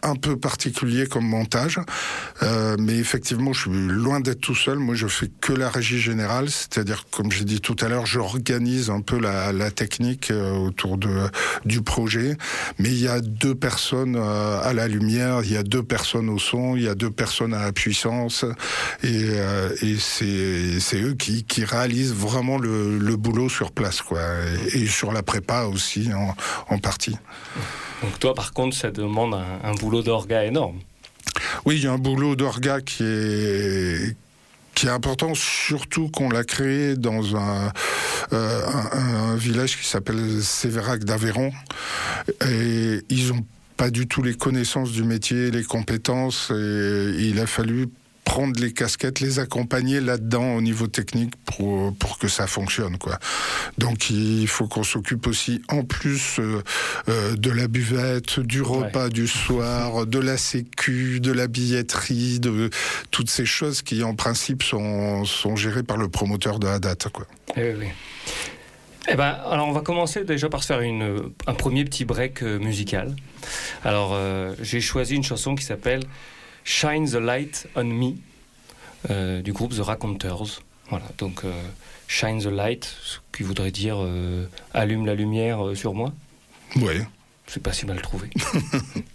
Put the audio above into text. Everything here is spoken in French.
un peu particulier comme montage, mais effectivement, je suis loin d'être tout seul. Moi, je fais que la régie générale, c'est-à-dire, comme j'ai dit tout à l'heure, j'organise un peu la technique autour du projet. Mais il y a 2 personnes à la lumière, il y a 2 personnes au son, il y a 2 personnes à la puissance, et c'est eux qui réalisent vraiment le boulot sur place, quoi, et sur la prépa aussi en partie. Donc toi, par contre, ça demande un boulot d'orga énorme. Oui, il y a un boulot d'orga qui est important, surtout qu'on l'a créé dans un village qui s'appelle Sévérac d'Aveyron, et ils ont pas du tout les connaissances du métier, les compétences, et il a fallu prendre les casquettes, les accompagner là-dedans au niveau technique pour que ça fonctionne, quoi. Donc il faut qu'on s'occupe aussi, en plus de la buvette, du repas du soir, de la sécu, de la billetterie, de toutes ces choses qui en principe sont gérées par le promoteur de la date, quoi. Oui. Eh ben, alors on va commencer déjà par se faire un premier petit break musical. Alors j'ai choisi une chanson qui s'appelle Shine the Light on Me, du groupe The Raconteurs. Voilà, donc Shine the Light, ce qui voudrait dire allume la lumière sur moi. Ouais. C'est pas si mal trouvé.